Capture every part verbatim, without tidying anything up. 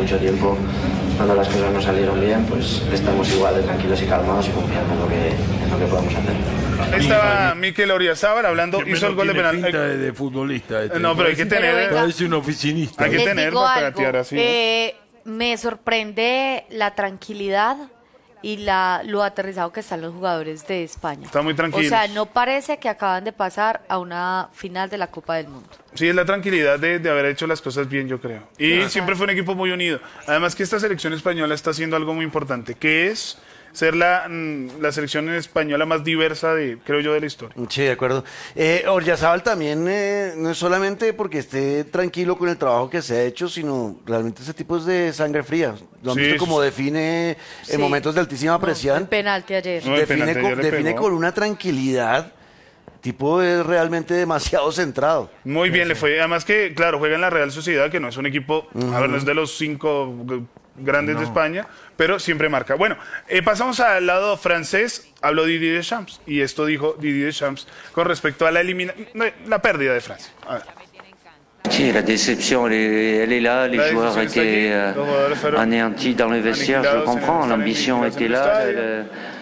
mucho tiempo, cuando las cosas no salieron bien, pues estamos igual de tranquilos y calmados y confiando en lo que, en lo que podemos hacer. Ahí estaba Mikel Oyarzabal hablando, hizo el gol de penal. Pinta de, de futbolista. Este. No, pero hay que tener... Parece un oficinista. Hay que Les tener digo para algo, pegatear así. eh, me sorprende la tranquilidad y la, lo aterrizado que están los jugadores de España. Están muy tranquilos. O sea, no parece que acaban de pasar a una final de la Copa del Mundo. Sí, es la tranquilidad de, de haber hecho las cosas bien, yo creo. Y Exacto. siempre fue un equipo muy unido. Además que esta selección española está haciendo algo muy importante, que es ser la, la selección española más diversa, de, creo yo, de la historia. Sí, de acuerdo. Eh, Oyarzabal también eh, no es solamente porque esté tranquilo con el trabajo que se ha hecho, sino realmente ese tipo es de sangre fría. Lo han Sí, visto como sí. define en Sí. momentos de altísima presión. El penalti ayer. No, el define penalti con, ayer le define pegó. con una tranquilidad. Tipo es realmente demasiado centrado. Muy bien le fue. Además que, claro, juega en la Real Sociedad, que no es un equipo, a ver, no es de los cinco grandes No. de España, pero siempre marca. Bueno, eh, pasamos al lado francés. Habló Didier Deschamps, y esto dijo Didier Deschamps con respecto a la elimina no, la pérdida de Francia. A ver. Si, la déception, elle est, elle est là. Les La joueurs déception étaient está aquí. euh, Los jugadores fueron anéantis dans le vestiaire, je aniquilados en el comprends. estadio, L'ambition aniquilados en était el là. estadio. le-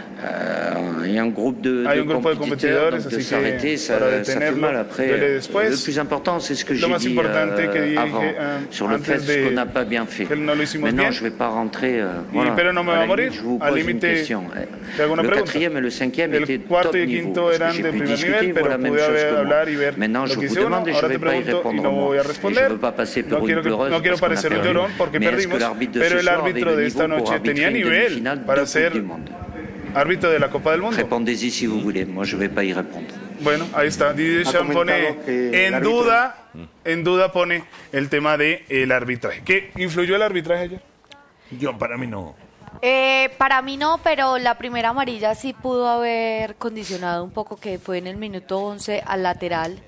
euh, Il y a un groupe de, Hay de un grupo de compétiteurs, competidores, donc de así s'arrêter, que ça, para ça fait detenerlo mal. Après, duele euh, después. le plus important, c'est ce que Lo j'ai más dit importante que euh, dije avant, euh, sur le antes fait ce de qu'on n'a pas bien fait. que no lo hicimos Maintenant, bien. je ne vais pas rentrer. euh, Y, voilà. pero no me À va a la morir. limite, je vous Al pose une límite, question. te hago una Le pregunta. quatrième et le cinquième étaient El cuarto top y niveau. quinto parce que eran j'ai de pu primer discuter, nivel, voilà pero même pude chose haber, que moi. hablar y ver Maintenant, lo je que vous hice uno. demande et je Ahora ne te vais pas y pregunto y répondre no moi. voy a Et je responder. ne veux pas passer No pour une quiero, que- pleureuse no quiero parce qu'on a parecer un perdu. llorón porque Mais est-ce perdimos, que l'arbitre de pero ce el soir avait árbitro le de esta niveau pour noche tenía arbitrer une nivel demi-finale para de ser Coupe du Monde? árbitro de la Copa del Mundo. Répondez-y si vous voulez. Moi, je ne vais pas y répondre. Bueno, ahí está. Didier Deschamps pone en duda, en duda pone el tema de el arbitraje. ¿Qué influyó el arbitraje ayer? Yo, para mí no. Eh, para mí no, pero la primera amarilla sí pudo haber condicionado un poco, que fue en el minuto once al lateral.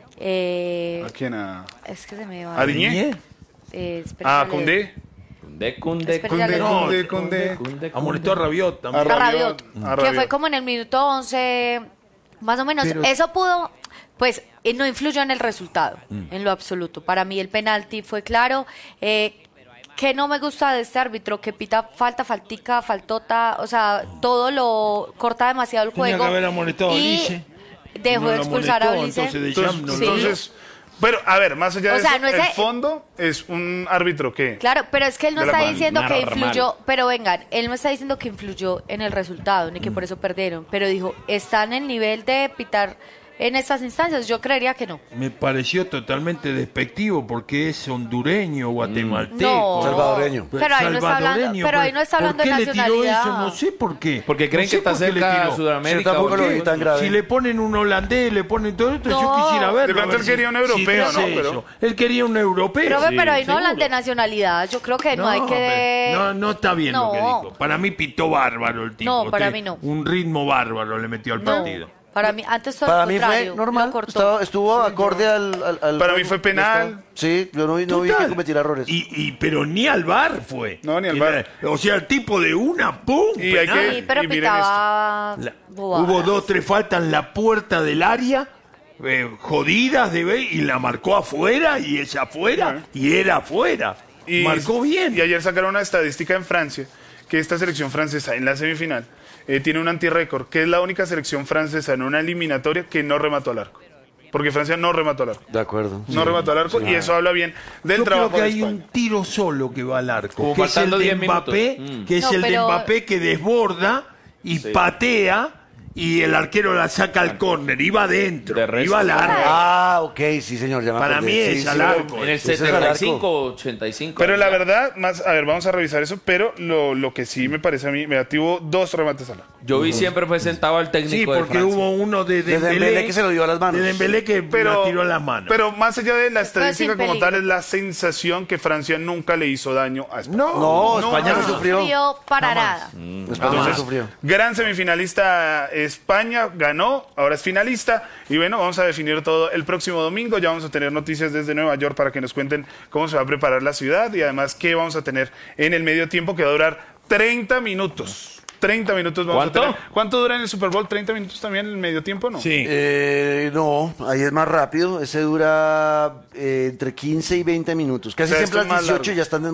Eh, ¿A quién? ¿A, es que se me va. a Diñé? Eh, espera, ¿A ya le- Koundé? Cundé, Cundé, Espera, ya Koundé, le- Koundé, Cundé, Koundé. Cundé. Amonestó a Rabiot también. A a Rabiot, Rabiot, a que Rabiot. fue como en el minuto once, más o menos. Pero- Eso pudo, pues, eh, no influyó en el resultado, en lo absoluto. Para mí el penalti fue claro. Eh, que no me gusta de este árbitro, que pita falta, faltica, faltota, o sea, todo lo corta demasiado el Tenía juego. que haber amonestado a y Olise. dejó No de lo expulsar a amonestó, Olise. entonces Deschamps no lo- Sí. Entonces, pero a ver, más allá O de sea, eso, no es el de- fondo es un árbitro que... Claro, pero es que él no De la está mano. diciendo que Normal. influyó, pero vengan, él no está diciendo que influyó en el resultado, ni que por eso perdieron, pero dijo, ¿está en el nivel de pitar en estas instancias? Yo creería que no. Me pareció totalmente despectivo porque es hondureño, guatemalteco. No. Salvadoreño. Pero ahí no está hablando- Salvadoreño, pero ahí no está hablando ¿por de qué le tiró nacionalidad? eso? No sé por qué. Porque creen No sé que está por qué le cerca tiró. a Sudamérica. Yo tampoco ¿o lo qué? vi tan grave. Si le ponen un holandés, le ponen todo esto, yo No. quisiera verlo. De pronto a ver él si- quería un europeo, si ¿no? hace Pero- eso. Él quería un europeo. Profe, Sí, pero ahí no hablan seguro. de nacionalidad, yo creo que no, hay que... hombre, no, no está bien lo que No. dijo. Para mí pitó bárbaro el tipo. No, para Te- mí no. Un ritmo bárbaro le metió al No, partido. para mí, antes todo Para lo mí contrario, fue normal. lo cortó. Estaba- estuvo acorde al, al, al Para mí juego. fue penal. Sí, yo no, vi- no vi Total. que cometiera errores. Y, y, pero ni al bar fue. No, ni al Que V A R. era- O sea, el tipo de una, ¡pum! Y hay penal. que- Sí, pero y miren pitaba La- bobadas. hubo dos, tres faltas en la puerta del área, eh, jodidas de ver, y la marcó afuera, y ella afuera, Bueno. y era afuera. Y, Marcó bien. Y ayer sacaron una estadística en Francia, que esta selección francesa en la semifinal eh, tiene un antirrécord, que es la única selección francesa en una eliminatoria que no remató al arco. Porque Francia no remató al arco. De acuerdo. No remató al arco y eso habla bien del Yo trabajo creo que de hay España. un tiro solo que va al arco, Como que es el faltando de diez Mbappé, minutos. Mm. que es No, el de pero- Mbappé que desborda y Sí. patea y el arquero la saca al córner, iba adentro, De resto- iba al arco. Ah, ok, sí, señor. Ya me Para acordé. mí es Sí, al sí. arco. En el Ese es al setenta y arco. cinco, ochenta y cinco. Pero la verdad, más, a ver, vamos a revisar eso, pero lo, lo que sí me parece a mí, me tuvo dos remates al arco. Yo vi siempre fue sentado al técnico Sí, de porque Francia. hubo uno de De Dembélé, Dembélé que se lo dio a las manos. de Dembélé que Pero, la tiró a las manos. pero más allá de la sin estadística como peligro. tal, es la sensación que Francia nunca le hizo daño a España. no, No, No, España no, no sufrió. sufrió para Jamás. nada. España no Entonces, sufrió. gran semifinalista España, ganó, ahora es finalista y bueno, vamos a definir todo el próximo domingo, ya vamos a tener noticias desde Nueva York para que nos cuenten cómo se va a preparar la ciudad y además qué vamos a tener en el medio tiempo que va a durar treinta minutos. treinta minutos vamos ¿Cuánto? a tener. ¿Cuánto dura en el Super Bowl? ¿treinta minutos también en el medio tiempo, no? Sí. Eh, no, ahí es más rápido. Ese dura eh, entre quince y veinte minutos. Casi O sea, siempre a esto es las más dieciocho largo. ya están